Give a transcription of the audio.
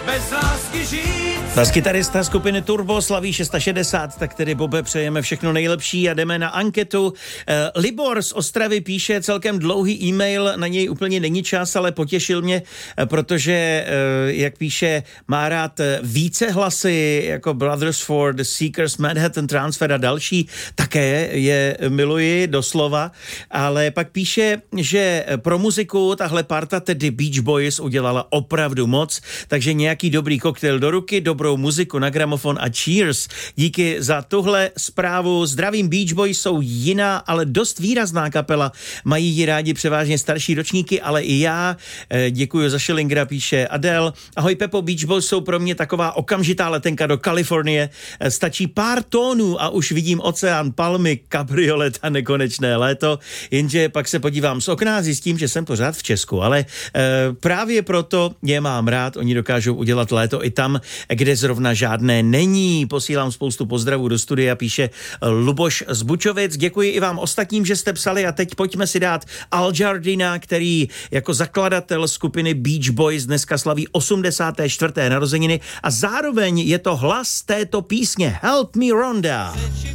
bez lásky žít. Bas-kytarista skupiny Turbo slaví 660, tak tedy Bobe přejeme všechno nejlepší a jdeme na anketu. Libor z Ostravy píše celkem dlouhý e-mail, na něj úplně není čas, ale potěšil mě, protože, jak píše, má rád více hlasy, jako Brothers for the Seekers, Manhattan Transfer a další, také je miluji doslova, ale pak píše, že pro muziku tahle parta, tedy Beach Boys, udělala opravdu moc, takže nějaký dobrý koktejl do ruky, dobrou muziku na gramofon a cheers. Díky za tuhle zprávu. Zdravím, Beach Boys jsou jiná, ale dost výrazná kapela. Mají ji rádi převážně starší ročníky, ale i já. Děkuji za Schillingera, píše Adele. Ahoj Pepo, Beach Boys jsou pro mě taková okamžitá letenka do Kalifornie. Stačí pár tónů a už vidím oceán, palmy, kabriolet a nekonečné léto. Jenže pak se podívám z okna a zjistím, že jsem pořád v Česku, ale právě proto je mám rád. Oni dokážou udělat léto i tam, kde zrovna žádné není. Posílám spoustu pozdravů do studia, píše Luboš z Bučovic. Děkuji i vám ostatním, že jste psali a teď pojďme si dát Al Jardina, který jako zakladatel skupiny Beach Boys dneska slaví 84. narozeniny a zároveň je to hlas této písně Help Me Rhonda.